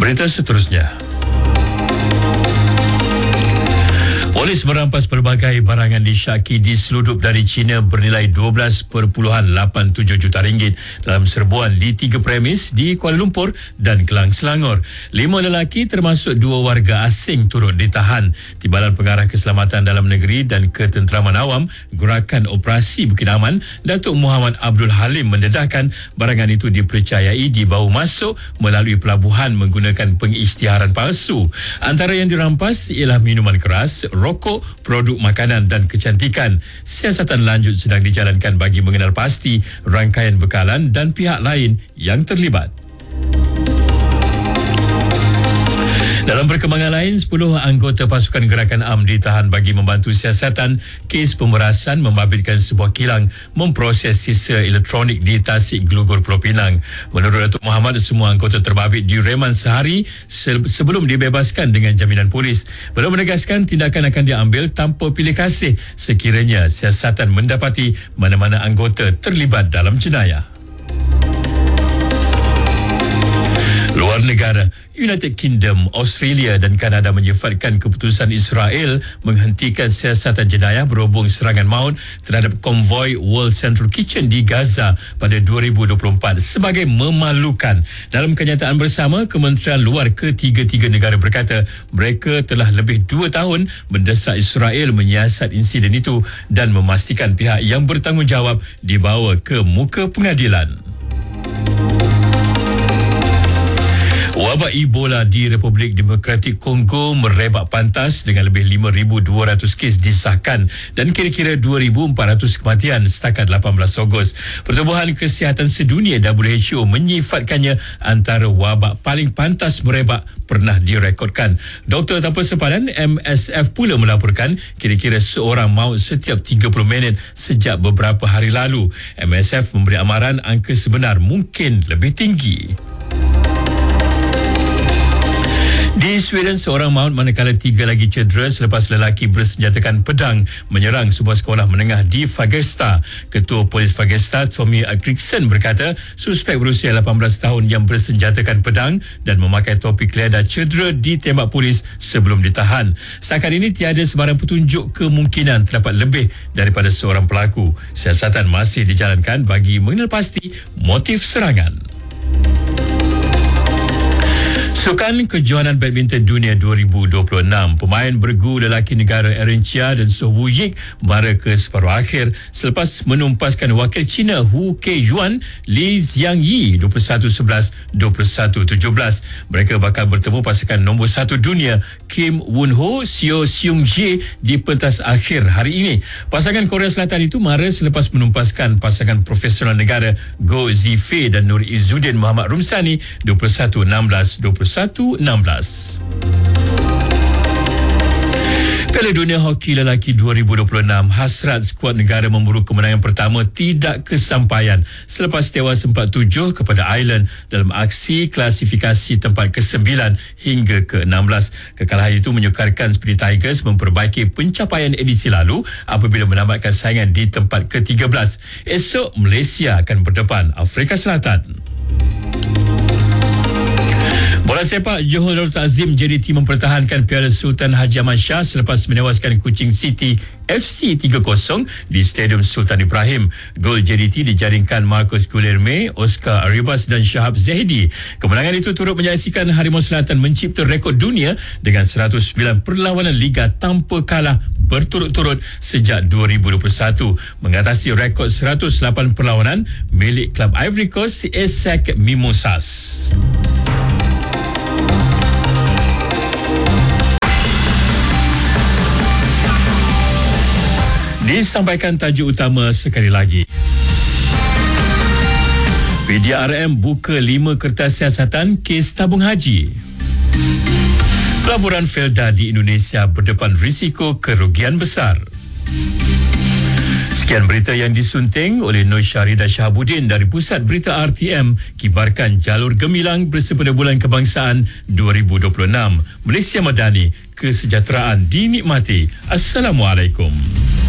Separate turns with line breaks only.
Berita seterusnya. Polis merampas pelbagai barangan disyaki diseludup dari China bernilai 12.87 juta ringgit dalam serbuan di 3 premis di Kuala Lumpur dan Kelang Selangor. 5 lelaki termasuk 2 warga asing turut ditahan. Timbalan Pengarah Keselamatan Dalam Negeri dan Ketenteraman Awam Gerakan Operasi Bukit Aman, Datuk Muhammad Abdul Halim mendedahkan barangan itu dipercayai dibawa masuk melalui pelabuhan menggunakan pengisytiharan palsu. Antara yang dirampas ialah minuman keras, rokok, produk makanan dan kecantikan. Siasatan lanjut sedang dijalankan bagi mengenal pasti rangkaian bekalan dan pihak lain yang terlibat. Dalam perkembangan lain, 10 anggota pasukan Gerakan Am ditahan bagi membantu siasatan kes pemerasan membabitkan sebuah kilang memproses sisa elektronik di Tasik Gelugur Pulau Pinang. Menurut Datuk Muhammad, semua anggota terbabit direman sehari sebelum dibebaskan dengan jaminan polis. Beliau menegaskan tindakan akan diambil tanpa pilih kasih sekiranya siasatan mendapati mana-mana anggota terlibat dalam jenayah. Luar negara, United Kingdom, Australia dan Kanada menyifatkan keputusan Israel menghentikan siasatan jenayah berhubung serangan maut terhadap konvoi World Central Kitchen di Gaza pada 2024 sebagai memalukan. Dalam kenyataan bersama, Kementerian Luar ketiga-tiga negara berkata mereka telah lebih 2 tahun mendesak Israel menyiasat insiden itu dan memastikan pihak yang bertanggungjawab dibawa ke muka pengadilan. Wabak Ebola di Republik Demokratik Kongo merebak pantas dengan lebih 5,200 kes disahkan dan kira-kira 2,400 kematian setakat 18 Ogos. Pertubuhan Kesihatan Sedunia WHO menyifatkannya antara wabak paling pantas merebak pernah direkodkan. Doktor Tanpa Sempadan MSF pula melaporkan kira-kira seorang maut setiap 30 minit sejak beberapa hari lalu. MSF memberi amaran angka sebenar mungkin lebih tinggi. Di Sweden, seorang maut manakala 3 lagi cedera selepas lelaki bersenjatakan pedang menyerang sebuah sekolah menengah di Fagersta. Ketua Polis Fagersta, Tommy Alkriksson berkata suspek berusia 18 tahun yang bersenjatakan pedang dan memakai topi kelada cedera ditembak polis sebelum ditahan. Setakat ini tiada sebarang petunjuk kemungkinan terdapat lebih daripada seorang pelaku. Siasatan masih dijalankan bagi mengenal pasti motif serangan. Sukan Kejohanan Badminton Dunia 2026, pemain bergu lelaki negara Aaron Chia dan Soh Woo Yik mara ke separuh akhir selepas menumpaskan wakil China Hu Kejuan Li Xiangyi 21-11, 21-17. Mereka bakal bertemu pasukan nombor 1 dunia Kim Won Ho Seo Seung Jae di pentas akhir hari ini. Pasangan Korea Selatan itu mara selepas menumpaskan pasangan profesional negara Go Zifei dan Nur Izzuddin Muhammad Rumsani 21-16, 21-16. Piala Dunia Hoki Lelaki 2026, hasrat skuad negara memburu kemenangan pertama tidak kesampaian selepas tewas 4-7 kepada Ireland dalam aksi klasifikasi tempat ke-9 hingga ke-16. Kekalahan itu menyukarkan Speedy Tigers memperbaiki pencapaian edisi lalu apabila menamatkan saingan di tempat ke-13. Esok Malaysia akan berdepan Afrika Selatan. Bola sepak, Johor Darul Ta'zim JDT mempertahankan Piala Sultan Haji Ahmad Shah selepas menewaskan Kuching City FC 3-0 di Stadium Sultan Ibrahim. Gol JDT dijaringkan Marcos Guilherme, Oscar Arribas dan Shahab Zahidi. Kemenangan itu turut menyaksikan Harimau Selatan mencipta rekod dunia dengan 109 perlawanan liga tanpa kalah berturut-turut sejak 2021, mengatasi rekod 108 perlawanan milik klub Ivory Coast ESSEC Mimosas. Disampaikan tajuk utama sekali lagi. PDRM buka 5 kertas siasatan kes tabung haji. Pelaburan Felda di Indonesia berdepan risiko kerugian besar. Sekian berita yang disunting oleh Nur Syarida Shahabuddin dari Pusat Berita RTM, kibarkan jalur gemilang bersepeda Bulan Kebangsaan 2026. Malaysia Madani, kesejahteraan dinikmati. Assalamualaikum.